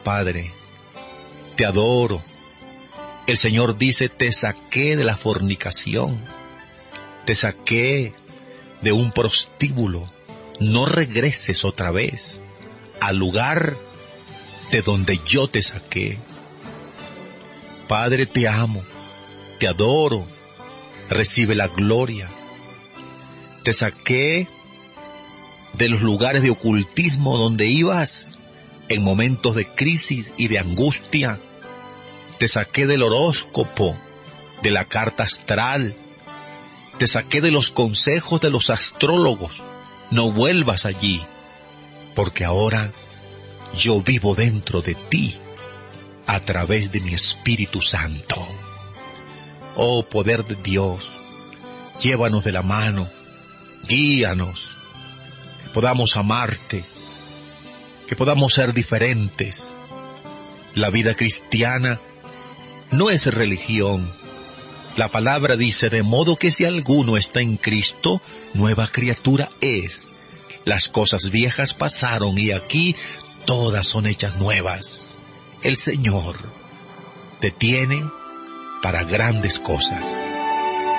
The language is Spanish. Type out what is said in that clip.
Padre, te adoro. El Señor dice, te saqué de la fornicación, te saqué de un prostíbulo. No regreses otra vez al lugar de donde yo te saqué. Padre, te amo, te adoro, recibe la gloria. Te saqué de los lugares de ocultismo donde ibas en momentos de crisis y de angustia. Te saqué del horóscopo, de la carta astral. Te saqué de los consejos de los astrólogos. No vuelvas allí, porque ahora yo vivo dentro de ti a través de mi Espíritu Santo. Oh poder de Dios, llévanos de la mano, guíanos, que podamos amarte, que podamos ser diferentes. La vida cristiana no es religión. La palabra dice, de modo que si alguno está en Cristo, nueva criatura es. Las cosas viejas pasaron y aquí todas son hechas nuevas. El Señor te tiene para grandes cosas.